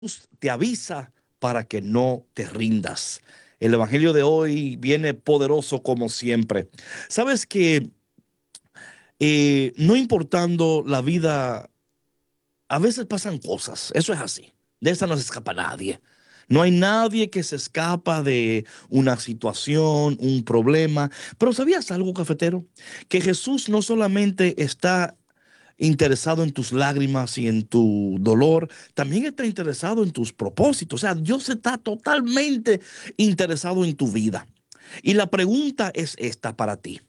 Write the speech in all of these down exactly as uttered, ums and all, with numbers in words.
te avisa para que no te rindas. El evangelio de hoy viene poderoso como siempre. Sabes que eh, no importando la vida, a veces pasan cosas. Eso es así. De esa no se escapa nadie. No hay nadie que se escapa de una situación, un problema. Pero ¿sabías algo, cafetero? Que Jesús no solamente está interesado en tus lágrimas y en tu dolor, también está interesado en tus propósitos. O sea, Dios está totalmente interesado en tu vida. Y la pregunta es esta para ti.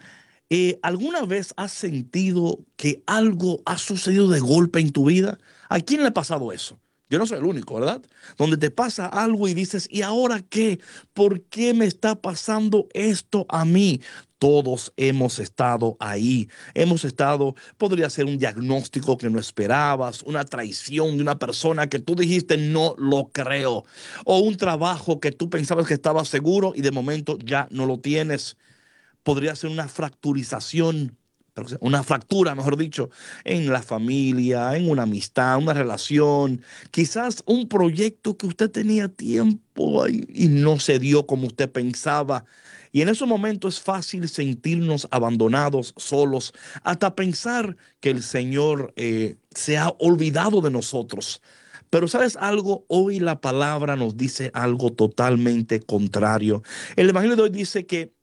Eh, ¿alguna vez has sentido que algo ha sucedido de golpe en tu vida? ¿A quién le ha pasado eso? Yo no soy el único, ¿verdad? Donde te pasa algo y dices, ¿y ahora qué? ¿Por qué me está pasando esto a mí? Todos hemos estado ahí. Hemos estado, podría ser un diagnóstico que no esperabas, una traición de una persona que tú dijiste, no lo creo. O un trabajo que tú pensabas que estaba seguro y de momento ya no lo tienes. Podría ser una fracturización, una fractura, mejor dicho, en la familia, en una amistad, una relación, quizás un proyecto que usted tenía tiempo y, y no se dio como usted pensaba. Y en esos momentos es fácil sentirnos abandonados, solos, hasta pensar que el Señor eh, se ha olvidado de nosotros. Pero ¿sabes algo? Hoy la palabra nos dice algo totalmente contrario. El Evangelio de hoy dice que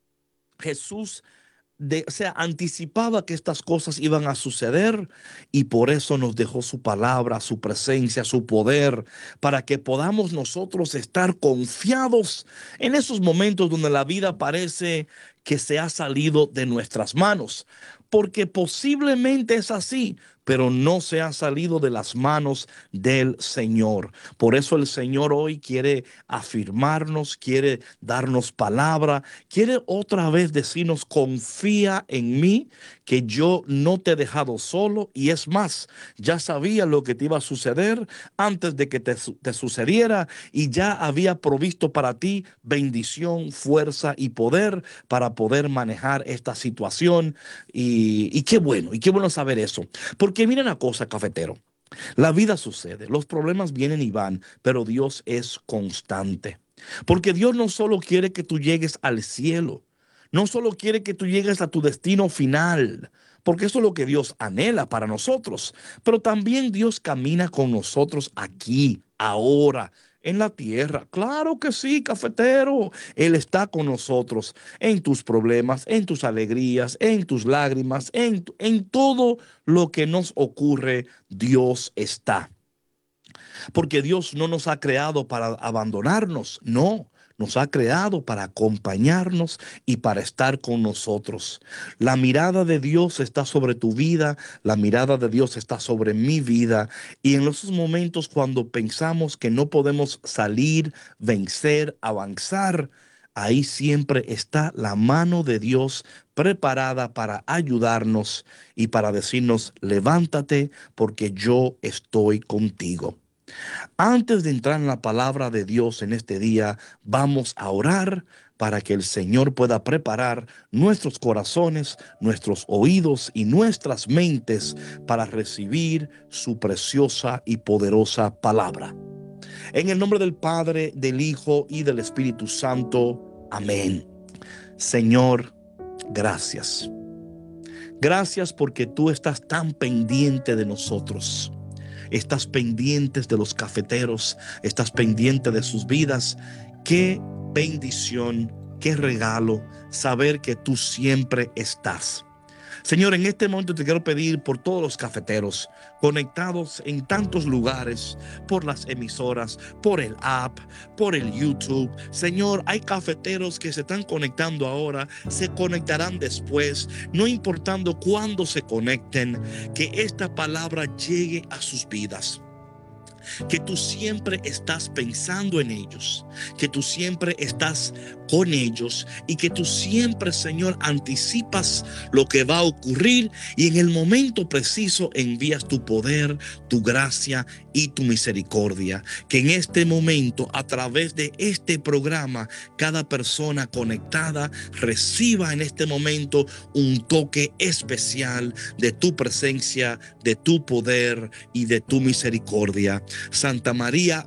Jesús de, o sea, anticipaba que estas cosas iban a suceder y por eso nos dejó su palabra, su presencia, su poder, para que podamos nosotros estar confiados en esos momentos donde la vida parece que se ha salido de nuestras manos, porque posiblemente es así, pero no se ha salido de las manos del Señor. Por eso el Señor hoy quiere afirmarnos, quiere darnos palabra, quiere otra vez decirnos, confía en mí, que yo no te he dejado solo. Y es más, ya sabía lo que te iba a suceder antes de que te, te sucediera y ya había provisto para ti bendición, fuerza y poder para poder manejar esta situación. Y, y qué bueno, y qué bueno saber eso. Porque miren una cosa, cafetero. La vida sucede, los problemas vienen y van, pero Dios es constante. Porque Dios no solo quiere que tú llegues al cielo, no solo quiere que tú llegues a tu destino final, porque eso es lo que Dios anhela para nosotros, pero también Dios camina con nosotros aquí, ahora, en la tierra. Claro que sí, cafetero. Él está con nosotros en tus problemas, en tus alegrías, en tus lágrimas, en, en todo lo que nos ocurre. Dios está. Porque Dios no nos ha creado para abandonarnos, no. Nos ha creado para acompañarnos y para estar con nosotros. La mirada de Dios está sobre tu vida, la mirada de Dios está sobre mi vida. Y en esos momentos cuando pensamos que no podemos salir, vencer, avanzar, ahí siempre está la mano de Dios preparada para ayudarnos y para decirnos, levántate porque yo estoy contigo. Antes de entrar en la palabra de Dios en este día, vamos a orar para que el Señor pueda preparar nuestros corazones, nuestros oídos y nuestras mentes para recibir su preciosa y poderosa palabra. En el nombre del Padre, del Hijo y del Espíritu Santo. Amén. Señor, gracias. Gracias porque tú estás tan pendiente de nosotros. Estás pendientes de los cafeteros, estás pendiente de sus vidas. Qué bendición, qué regalo saber que tú siempre estás. Señor, en este momento te quiero pedir por todos los cafeteros conectados en tantos lugares, por las emisoras, por el app, por el YouTube. Señor, hay cafeteros que se están conectando ahora, se conectarán después, no importando cuándo se conecten, que esta palabra llegue a sus vidas. Que tú siempre estás pensando en ellos, que tú siempre estás con ellos y que tú siempre, Señor, anticipas lo que va a ocurrir y en el momento preciso envías tu poder, tu gracia y tu misericordia. Que en este momento, a través de este programa, cada persona conectada reciba en este momento un toque especial de tu presencia, de tu poder y de tu misericordia. Santa María